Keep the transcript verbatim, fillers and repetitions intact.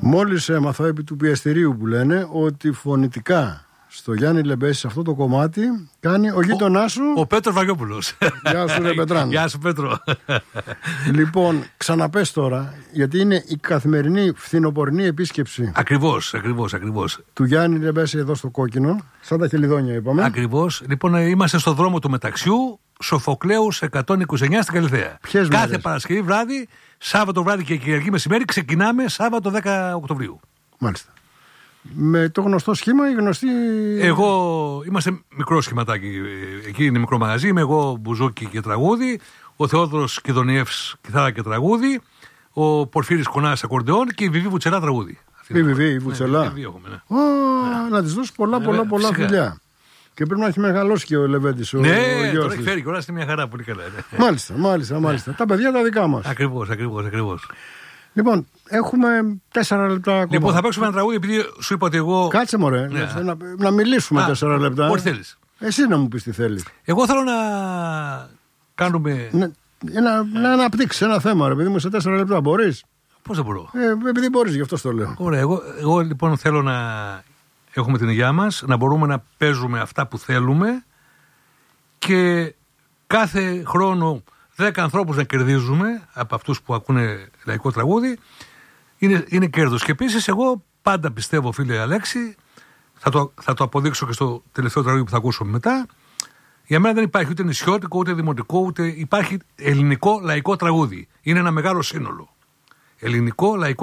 Μόλις έμαθα επί του πιεστηρίου που λένε ότι φωνητικά στο Γιάννη Λεμπέση σε αυτό το κομμάτι κάνει ο γείτονάς σου. Ο Πέτρο Βαγιόπουλος. Γεια σου, ρε Πετράν. Γεια σου, Πέτρο. Λοιπόν, ξαναπες τώρα, γιατί είναι η καθημερινή φθινοπορεινή επίσκεψη. Ακριβώς, ακριβώς, ακριβώς. Του Γιάννη Λεμπέση εδώ στο Κόκκινο, σαν τα Χελιδόνια είπαμε. Ακριβώς. Λοιπόν, είμαστε στο δρόμο του Μεταξιού, Σοφοκλέους εκατόν είκοσι εννιά στην Καλιθέα. Ποιες Κάθε μέρες? Παρασκευή βράδυ, Σάββατο βράδυ και Κυριακή μεσημέρι ξεκινάμε Σάββατο δέκα Οκτωβρίου. Μάλιστα. Με το γνωστό σχήμα, η γνωστή. Εγώ είμαστε μικρό σχηματάκι. Εκεί είναι μικρό μαγαζί. Είμαι εγώ μπουζούκι και τραγούδι. Ο Θεόδωρος Κιδωνιεύς κιθάρα και τραγούδι. Ο Πορφύρης Κονάς ακορντεόν και η Βιβί Βουτσελά τραγούδι. Η Βιβί, η Βουτσελά. Ναι, ναι, ναι. Oh, ναι. Να τη δώσει πολλά, πολλά, ναι, πολλά φυσικά. Φιλιά. Και πρέπει να έχει μεγαλώσει και ο Λεβέντης. Ο, ναι, ο τώρα έχει φέρει και όλα στην μια χαρά, πολύ καλά. Ναι. Μάλιστα, μάλιστα, μάλιστα. Τα παιδιά τα δικά μας. Ακριβώς, ακριβώς, ακριβώς. Λοιπόν, έχουμε τέσσερα λεπτά ακόμα. Λοιπόν, θα παίξουμε ένα τραγούδι επειδή σου είπα ότι εγώ. Κάτσε μωρέ, ναι. να, να μιλήσουμε Α, τέσσερα λεπτά. Ό,τι θέλεις. Εσύ να μου πεις τι θέλεις. Εγώ θέλω να κάνουμε. Να, να, να αναπτύξεις ένα θέμα, ρε παιδί μου, σε τέσσερα λεπτά. Μπορείς? Πώς δεν μπορώ. Ε, επειδή μπορείς, γι' αυτό το λέω. Ωραία, εγώ, εγώ λοιπόν θέλω να έχουμε την υγεία μας, να μπορούμε να παίζουμε αυτά που θέλουμε και κάθε χρόνο δέκα ανθρώπους να κερδίζουμε από αυτούς που ακούνε λαϊκό τραγούδι είναι, είναι κέρδος. Και επίσης εγώ πάντα πιστεύω, φίλε Αλέξη, θα το, θα το αποδείξω και στο τελευταίο τραγούδι που θα ακούσουμε μετά, για μένα δεν υπάρχει ούτε νησιώτικο, ούτε δημοτικό, ούτε υπάρχει ελληνικό λαϊκό τραγούδι. Είναι ένα μεγάλο σύνολο. Ελληνικό λαϊκό